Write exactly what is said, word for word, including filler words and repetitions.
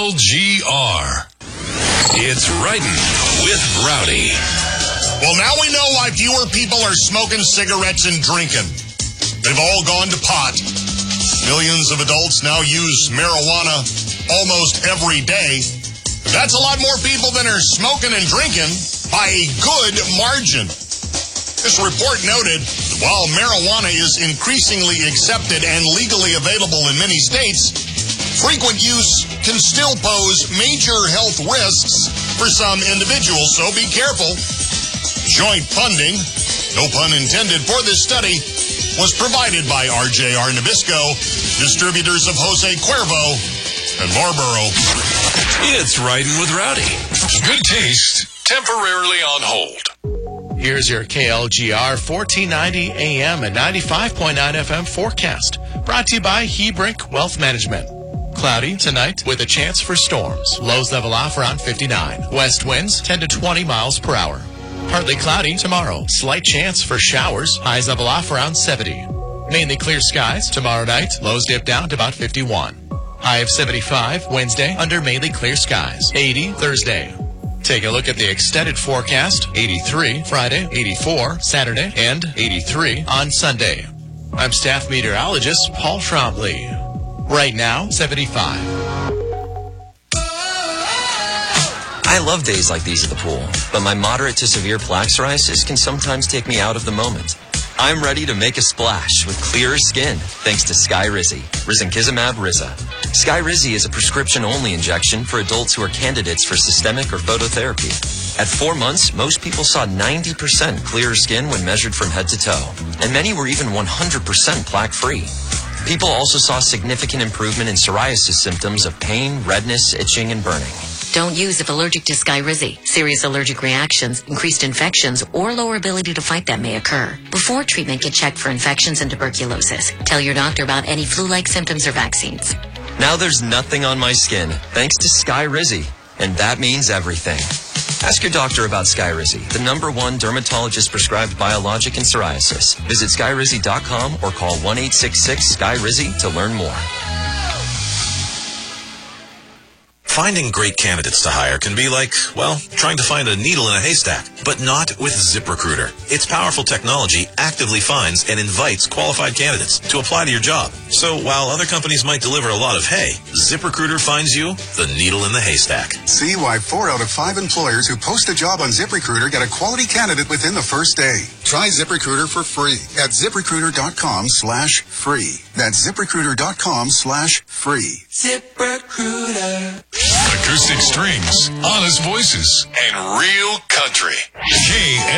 L G R. It's Writing with Rowdy. Well, now we know why fewer people are smoking cigarettes and drinking. They've all gone to pot. Millions of adults now use marijuana almost every day. That's a lot more people than are smoking and drinking by a good margin. This report noted that while marijuana is increasingly accepted and legally available in many states, frequent use can still pose major health risks for some individuals, so be careful. Joint funding, no pun intended, for this study was provided by R J R Nabisco, distributors of Jose Cuervo and Marlboro. It's Riding with Rowdy. Good taste, temporarily on hold. Here's your K L G R fourteen ninety A M and ninety-five point nine F M forecast. Brought to you by Hebrink Wealth Management. Cloudy tonight with a chance for storms. Lows level off around fifty-nine. West winds ten to twenty miles per hour. Partly cloudy tomorrow. Slight chance for showers. Highs level off around seventy. Mainly clear skies tomorrow night. Lows dip down to about fifty-one. High of seventy-five Wednesday under mainly clear skies. eighty Thursday. Take a look at the extended forecast. eighty-three Friday, eighty-four Saturday, and eighty-three on Sunday. I'm staff meteorologist Paul Trombley. Right now, seventy-five. I love days like these at the pool, but my moderate to severe plaque psoriasis can sometimes take me out of the moment. I'm ready to make a splash with clearer skin thanks to Skyrizi, Risankizumab Riza. Skyrizi is a prescription-only injection for adults who are candidates for systemic or phototherapy. At four months, most people saw ninety percent clearer skin when measured from head to toe, and many were even one hundred percent plaque-free. People also saw significant improvement in psoriasis symptoms of pain, redness, itching, and burning. Don't use if allergic to Skyrizi. Serious allergic reactions, increased infections, or lower ability to fight them may occur. Before treatment, get checked for infections and tuberculosis. Tell your doctor about any flu-like symptoms or vaccines. Now there's nothing on my skin thanks to Skyrizi, and that means everything. Ask your doctor about Skyrizi, the number one dermatologist-prescribed biologic in psoriasis. Visit Skyrizi dot com or call one eight six six Skyrizi to learn more. Finding great candidates to hire can be like, well, trying to find a needle in a haystack, but not with ZipRecruiter. Its powerful technology actively finds and invites qualified candidates to apply to your job. So while other companies might deliver a lot of hay, ZipRecruiter finds you the needle in the haystack. See why four out of five employers who post a job on ZipRecruiter get a quality candidate within the first day. Try ZipRecruiter for free at ZipRecruiter dot com slash free. That's ZipRecruiter dot com slash free. ZipRecruiter. Acoustic strings, honest voices, and real country. K